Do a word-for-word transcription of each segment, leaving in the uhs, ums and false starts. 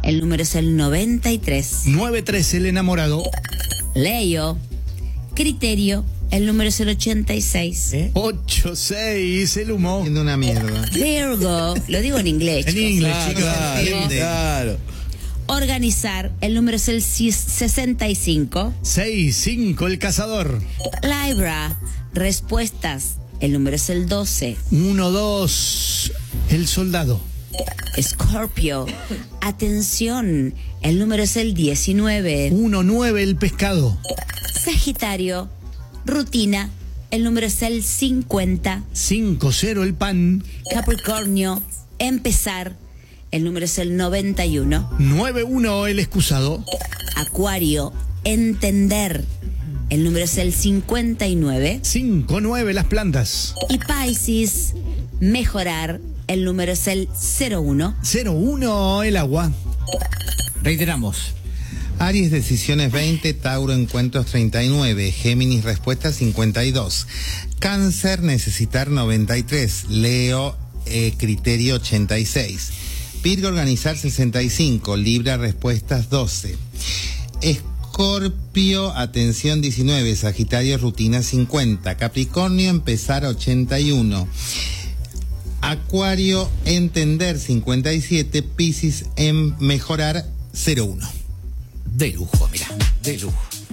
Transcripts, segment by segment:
el número es el noventa y tres. nueve tres, el enamorado. Leo. Criterio, el número es el ochenta y seis. ¿Eh? ocho seis, el humo. Siendo una mierda. Virgo, lo digo en inglés. En chicos. inglés, Claro, chicos. se entiende. Claro. Organizar, el número es el sesenta y cinco. seis cinco, el cazador. Libra, respuestas, el número es el doce. uno dos, el soldado. Scorpio, atención, el número es el diecinueve. uno nueve, el pescado. Sagitario, rutina, el número es el cincuenta. cinco cero, el pan. Capricornio, empezar, el número es el noventa y uno. nueve uno, el excusado. Acuario, entender, el número es el cincuenta y nueve. cinco nueve, las plantas. Y Piscis, mejorar, el número es el cero uno. cero uno, el agua. Reiteramos. Aries, decisiones veinte, Tauro, encuentros treinta y nueve, Géminis, respuestas cincuenta y dos, Cáncer, necesitar noventa y tres, Leo, eh, criterio ochenta y seis, Virgo, organizar sesenta y cinco, Libra, respuestas doce, Escorpio, atención diecinueve, Sagitario, rutina cincuenta, Capricornio, empezar ochenta y uno, Acuario, entender cincuenta y siete, Piscis, en mejorar cero uno. De lujo, mira, de lujo.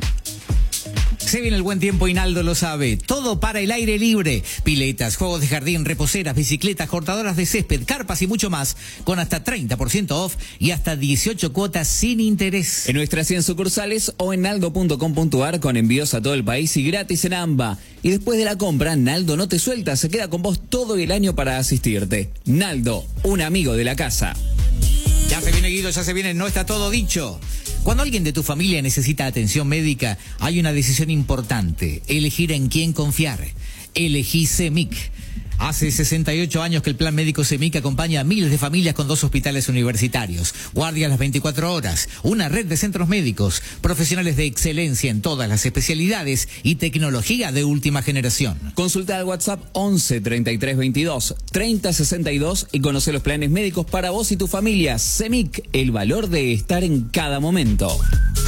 Se viene el buen tiempo y Naldo lo sabe. Todo para el aire libre. Piletas, juegos de jardín, reposeras, bicicletas, cortadoras de césped, carpas y mucho más. Con hasta treinta por ciento off y hasta dieciocho cuotas sin interés. En nuestras cien sucursales o en naldo punto com punto ar con envíos a todo el país y gratis en AMBA. Y después de la compra, Naldo no te suelta, se queda con vos todo el año para asistirte. Naldo, un amigo de la casa. Ya se viene, Guido, ya se viene, no está todo dicho. Cuando alguien de tu familia necesita atención médica, hay una decisión importante: elegir en quién confiar. Elegí CEMIC. Hace sesenta y ocho años que el Plan Médico CEMIC acompaña a miles de familias con dos hospitales universitarios, guardias las veinticuatro horas, una red de centros médicos, profesionales de excelencia en todas las especialidades y tecnología de última generación. Consulta al WhatsApp once treinta y tres veintidós treinta sesenta y dos y conoce los planes médicos para vos y tu familia. CEMIC, el valor de estar en cada momento.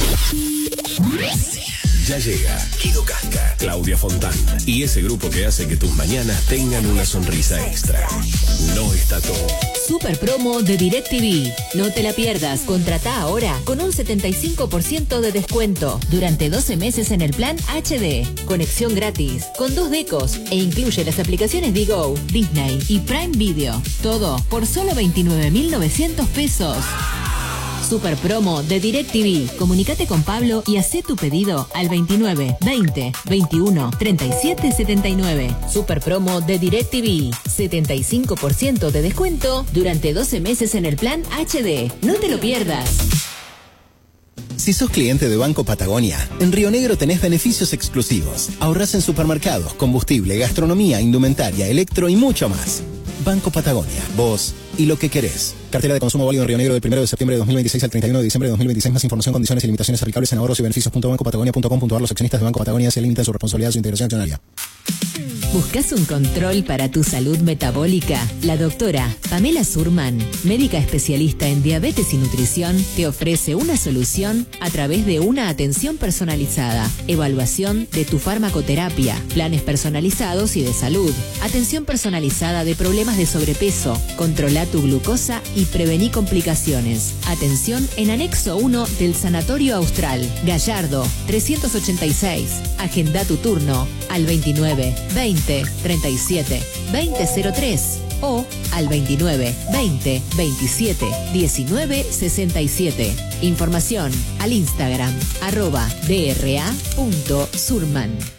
Ya llega Guido Casca, Claudia Fontán y ese grupo que hace que tus mañanas tengan una sonrisa extra. No está todo. Super promo de DirecTV. No te la pierdas. Contratá ahora con un setenta y cinco por ciento de descuento durante doce meses en el plan H D. Conexión gratis con dos decos e incluye las aplicaciones Digo, Disney y Prime Video. Todo por solo veintinueve mil novecientos pesos. Super promo de DirecTV. Comunicate con Pablo y hacé tu pedido al veintinueve, veinte, veintiuno, treinta y siete, setenta y nueve. Super promo de DirecTV. setenta y cinco por ciento de descuento durante doce meses en el plan H D. No te lo pierdas. Si sos cliente de Banco Patagonia, en Río Negro tenés beneficios exclusivos. Ahorrás en supermercados, combustible, gastronomía, indumentaria, electro y mucho más. Banco Patagonia, vos y lo que querés. Cartera de consumo válido en Río Negro del primero de septiembre de dos mil veintiséis al treinta y uno de diciembre de dos mil veintiséis. Más información, condiciones y limitaciones aplicables en ahorros y beneficios punto banco patagonia punto com punto ar. Los accionistas de Banco Patagonia se limitan su responsabilidad a su integración accionaria. ¿Buscas un control para tu salud metabólica? La doctora Pamela Surman, médica especialista en diabetes y nutrición, te ofrece una solución a través de una atención personalizada, evaluación de tu farmacoterapia, planes personalizados y de salud, atención personalizada de problemas de sobrepeso, controla tu glucosa y prevení complicaciones. Atención en anexo uno del Sanatorio Austral, Gallardo, trescientos ochenta y seis. Agenda tu turno al veintinueve, veinte, treinta y siete, veinte cero tres o al veintinueve, veinte, veintisiete, diecinueve, sesenta y siete. Información al Instagram arroba dra punto surman.